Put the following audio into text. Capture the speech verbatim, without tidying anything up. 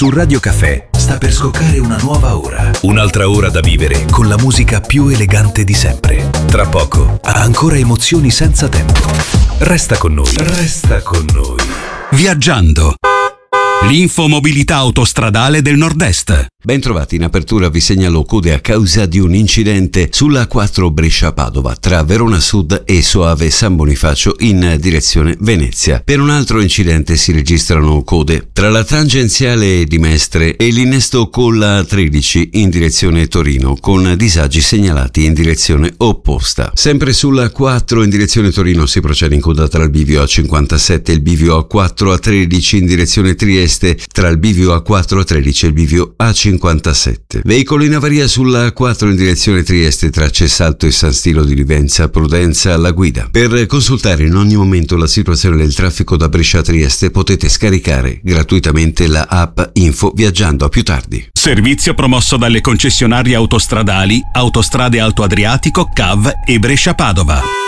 Su Radio Caffè sta per scoccare una nuova ora. Un'altra ora da vivere con la musica più elegante di sempre. Tra poco ha ancora emozioni senza tempo. Resta con noi. Resta con noi. Viaggiando. L'infomobilità autostradale del Nord-Est. Bentrovati, in apertura vi segnalo code a causa di un incidente sulla A quattro Brescia-Padova tra Verona Sud e Soave San Bonifacio in direzione Venezia. Per un altro incidente si registrano code tra la tangenziale di Mestre e l'innesto con la tredici in direzione Torino, con disagi segnalati in direzione opposta. Sempre sulla A quattro in direzione Torino si procede in coda tra il bivio A cinquantasette e il bivio A quattro A tredici in direzione Trieste, tra il bivio A quattro A tredici e il bivio A cinquantasette. Veicolo in avaria sulla A quattro in direzione Trieste tra Cessalto e San Stilo di Livenza. Prudenza alla guida. Per consultare in ogni momento la situazione del traffico da Brescia a Trieste potete scaricare gratuitamente la app Info Viaggiando. A più tardi. Servizio promosso dalle concessionarie autostradali Autostrade Alto Adriatico, C A V e Brescia Padova.